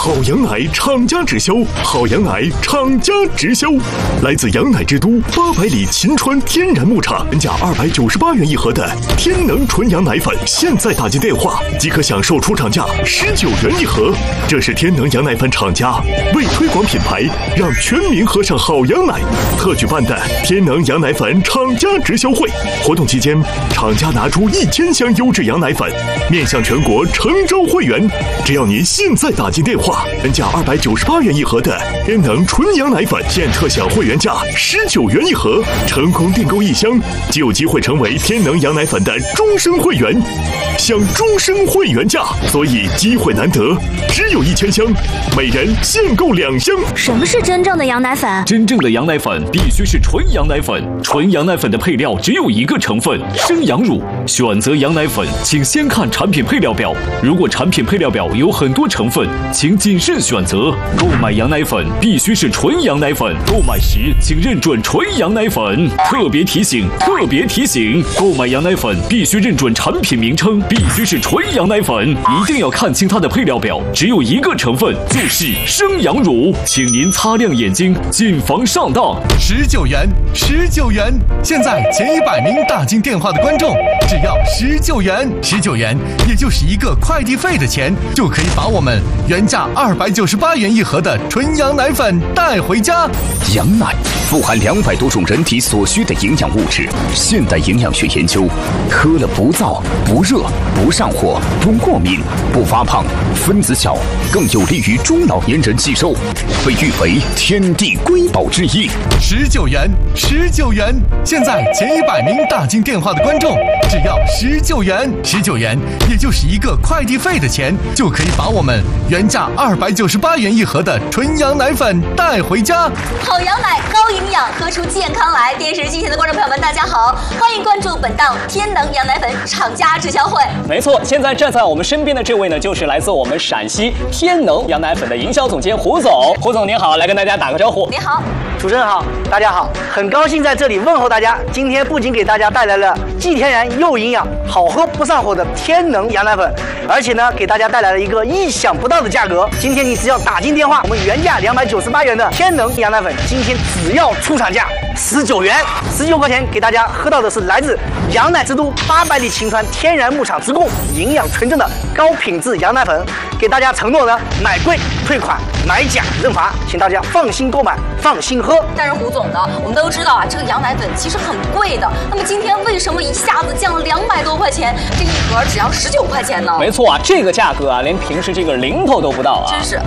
好羊奶厂家直销，好羊奶厂家直销，来自羊奶之都800里秦川天然牧场，原价298元一盒的天能纯羊奶粉，现在打进电话即可享受出厂价19元一盒。这是天能羊奶粉厂家为推广品牌，让全民喝上好羊奶，特举办的天能羊奶粉厂家直销会。活动期间，厂家拿出1000箱优质羊奶粉，面向全国诚招会员。只要您现在打进电话，原价298元一盒的天能纯羊奶粉，现特享会员价19元一盒。成功订购1箱，就有机会成为天能羊奶粉的终身会员，享终身会员价。所以机会难得，只有1000箱，每人限购2箱。 什么是真正的羊奶粉？ 真正的羊奶粉必须是纯羊奶粉，纯羊奶粉的配料只有一个成分：生羊乳。选择羊奶粉，请先看产品配料表，如果产品配料表有很多成分，请谨慎选择。购买羊奶粉必须是纯羊奶粉，购买时请认准纯羊奶粉。特别提醒，购买羊奶粉必须认准产品名称，必须是纯羊奶粉，一定要看清它的配料表，只有一个成分，就是生羊乳。请您擦亮眼睛，谨防上当。 19元！现在前100名打进电话的观众，只要19元，也就是一个快递费的钱，就可以把我们原价298元一盒的纯羊奶粉带回家。 羊奶富含200多种人体所需的营养物质，现代营养学研究，喝了不燥、不热、不上火、不过敏、不发胖，分子小，更有利于中老年人吸收，被誉为天地瑰宝之一。 19元！现在前100名打进电话的观众，只要19元，也就是一个快递费的钱，就可以把我们原价298元一盒的纯羊奶粉带回家。 好羊奶高营养，喝出健康来。电视机前的观众朋友们，大家好，欢迎关注本档天能羊奶粉厂家直销会。 没错，现在站在我们身边的这位呢，就是来自我们陕西天能羊奶粉的营销总监胡总。胡总您好，来跟大家打个招呼。 你好， 主持人好，大家好，很高兴在这里问候大家。今天不仅给大家带来了既天然又营养、好喝不上火的天能羊奶粉，而且呢，给大家带来了一个意想不到的价格。今天你只要打进电话，我们原价298元的天能羊奶粉，今天只要出厂价19元，19块钱给大家喝到的是来自羊奶之都800里秦川天然牧场直供、营养纯正的高品质羊奶粉。给大家承诺呢，买贵退款，买假认罚，请大家放心购买，放心喝。 但是胡总呢，我们都知道啊，这个羊奶粉其实很贵的。那么今天为什么一下子降了200多块钱，这一盒只要19块钱呢？ 没错啊，这个价格啊，连平时这个零头都不到啊！ 真是。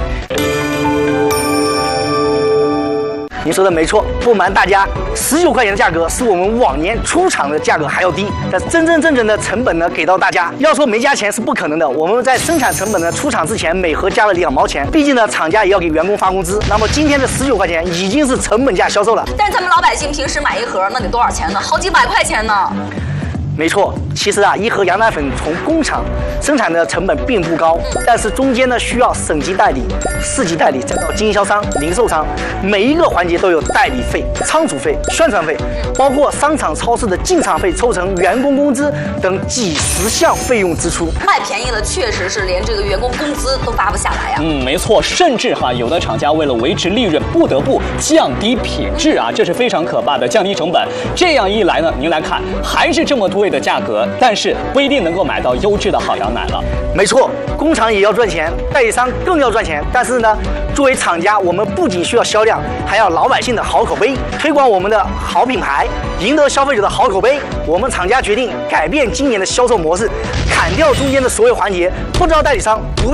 您说的没错，不瞒大家，19块钱的价格是我们往年出厂的价格还要低，但是真正的成本呢给到大家，要说没加钱是不可能的。我们在生产成本呢出厂之前每盒加了2毛钱，毕竟呢厂家也要给员工发工资。那么今天的19块钱已经是成本价销售了。 但是咱们老百姓平时买一盒那得多少钱呢？好几百块钱呢。 没错，其实啊，一盒羊奶粉从工厂生产的成本并不高，但是中间呢需要省级代理、市级代理，再到经销商、零售商，每一个环节都有代理费、仓储费、宣传费，包括商场、超市的进场费、抽成、员工工资等几十项费用支出。 卖便宜了，确实是连这个员工工资都发不下来呀。 没错，甚至有的厂家为了维持利润，不得不降低品质啊，这是非常可怕的，降低成本。这样一来呢，您来看，还是这么贵的价格，但是不一定能够买到优质的好羊奶了。 没错，工厂也要赚钱，代理商更要赚钱。但是呢，作为厂家，我们不仅需要销量，还要老百姓的好口碑，推广我们的好品牌，赢得消费者的好口碑。我们厂家决定改变今年的销售模式，砍掉中间的所有环节，不招代理商，不